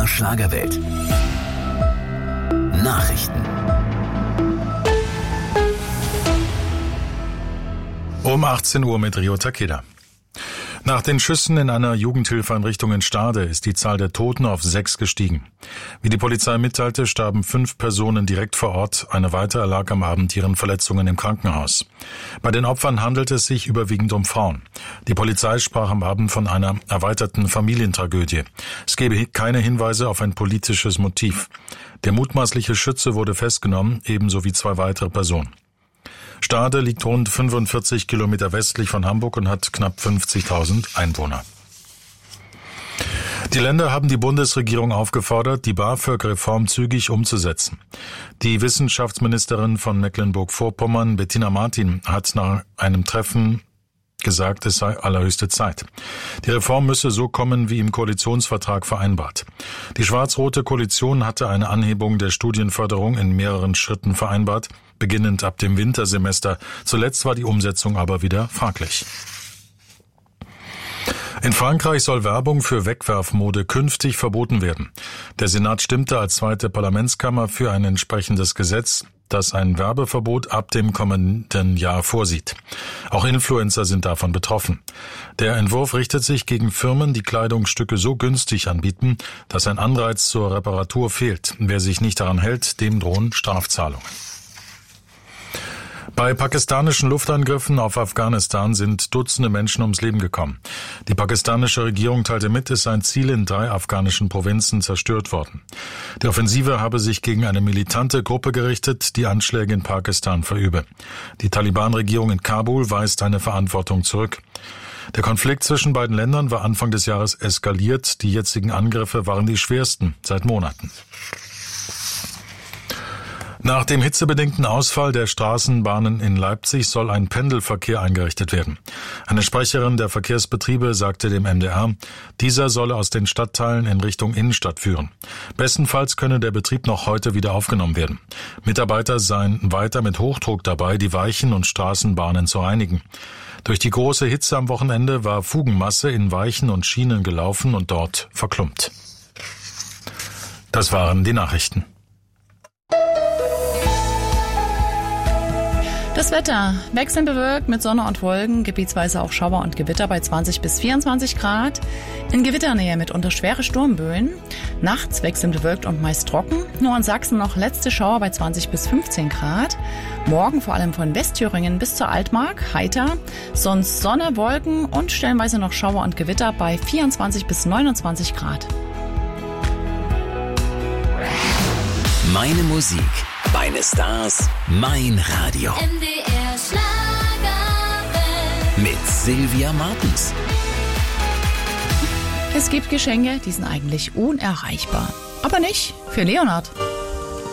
MDR Schlagerwelt. Nachrichten. Um 18 Uhr mit Rio Takeda. Nach den Schüssen in einer Jugendhilfeeinrichtung in Stade ist die Zahl der Toten auf 6 gestiegen. Wie die Polizei mitteilte, starben 5 Personen direkt vor Ort. Eine weitere erlag am Abend ihren Verletzungen im Krankenhaus. Bei den Opfern handelt es sich überwiegend um Frauen. Die Polizei sprach am Abend von einer erweiterten Familientragödie. Es gebe keine Hinweise auf ein politisches Motiv. Der mutmaßliche Schütze wurde festgenommen, ebenso wie 2 weitere Personen. Stade liegt rund 45 Kilometer westlich von Hamburg und hat knapp 50.000 Einwohner. Die Länder haben die Bundesregierung aufgefordert, die BAföG-Reform zügig umzusetzen. Die Wissenschaftsministerin von Mecklenburg-Vorpommern, Bettina Martin, hat nach einem Treffen gesagt, es sei allerhöchste Zeit. Die Reform müsse so kommen, wie im Koalitionsvertrag vereinbart. Die schwarz-rote Koalition hatte eine Anhebung der Studienförderung in mehreren Schritten vereinbart, beginnend ab dem Wintersemester. Zuletzt war die Umsetzung aber wieder fraglich. In Frankreich soll Werbung für Wegwerfmode künftig verboten werden. Der Senat stimmte als zweite Parlamentskammer für ein entsprechendes Gesetz, das ein Werbeverbot ab dem kommenden Jahr vorsieht. Auch Influencer sind davon betroffen. Der Entwurf richtet sich gegen Firmen, die Kleidungsstücke so günstig anbieten, dass ein Anreiz zur Reparatur fehlt. Wer sich nicht daran hält, dem drohen Strafzahlungen. Bei pakistanischen Luftangriffen auf Afghanistan sind Dutzende Menschen ums Leben gekommen. Die pakistanische Regierung teilte mit, es seien Ziele in 3 afghanischen Provinzen zerstört worden. Die Offensive habe sich gegen eine militante Gruppe gerichtet, die Anschläge in Pakistan verübe. Die Taliban-Regierung in Kabul weist eine Verantwortung zurück. Der Konflikt zwischen beiden Ländern war Anfang des Jahres eskaliert. Die jetzigen Angriffe waren die schwersten seit Monaten. Nach dem hitzebedingten Ausfall der Straßenbahnen in Leipzig soll ein Pendelverkehr eingerichtet werden. Eine Sprecherin der Verkehrsbetriebe sagte dem MDR, dieser solle aus den Stadtteilen in Richtung Innenstadt führen. Bestenfalls könne der Betrieb noch heute wieder aufgenommen werden. Mitarbeiter seien weiter mit Hochdruck dabei, die Weichen und Straßenbahnen zu reinigen. Durch die große Hitze am Wochenende war Fugenmasse in Weichen und Schienen gelaufen und dort verklumpt. Das waren die Nachrichten. Das Wetter wechselnd bewölkt mit Sonne und Wolken, gebietsweise auch Schauer und Gewitter bei 20 bis 24 Grad. In Gewitternähe mitunter schwere Sturmböen. Nachts wechselnd bewölkt und meist trocken. Nur in Sachsen noch letzte Schauer bei 20 bis 15 Grad. Morgen vor allem von Westthüringen bis zur Altmark heiter. Sonst Sonne, Wolken und stellenweise noch Schauer und Gewitter bei 24 bis 29 Grad. Meine Musik, meine Stars, mein Radio. MDR Schlagerwelt. Mit Sylvia Martens. Es gibt Geschenke, die sind eigentlich unerreichbar. Aber nicht für Leonhard.